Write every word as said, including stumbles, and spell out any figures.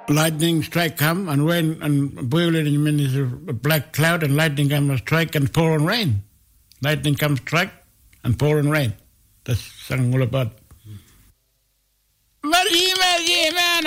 lightning strike come and rain and boiling means a black cloud and lightning come and strike and pour on rain. Lightning comes strike and pour on rain. That's song all about.